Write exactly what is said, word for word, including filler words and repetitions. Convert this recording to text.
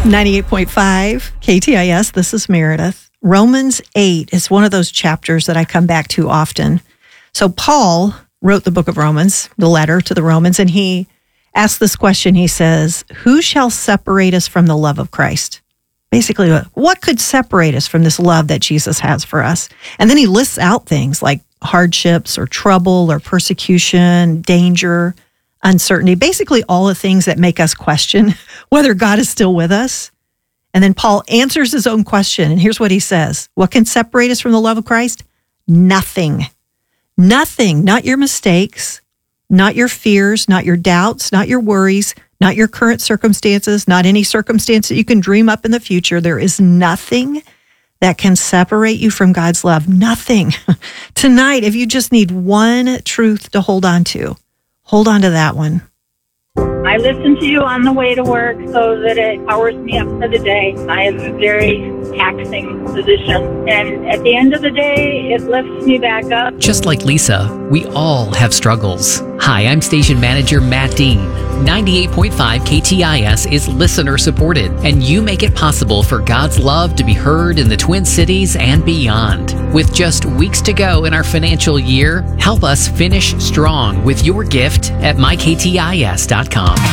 ninety-eight point five K T I S, this is Meredith. Romans eight is one of those chapters that I come back to often. So Paul wrote the book of Romans, the letter to the Romans, and he asked this question. He says, who shall separate us from the love of Christ? Basically, what could separate us from this love that Jesus has for us? And then he lists out things like hardships or trouble or persecution, danger, uncertainty, basically all the things that make us question whether God is still with us. And then Paul answers his own question. And here's what he says. What can separate us from the love of Christ? Nothing. Nothing. Not your mistakes, not your fears, not your doubts, not your worries, not your current circumstances, not any circumstance that you can dream up in the future. There is nothing that can separate you from God's love. Nothing. Tonight, if you just need one truth to hold on to, hold on to that one. I listen to you on the way to work so that it powers me up for the day. I have a very taxing position, and at the end of the day, it lifts me back up. Just like Lisa, we all have struggles. Hi, I'm station manager Matt Dean. ninety-eight point five K T I S is listener supported, and you make it possible for God's love to be heard in the Twin Cities and beyond. With just weeks to go in our financial year, help us finish strong with your gift at my K T I S dot com.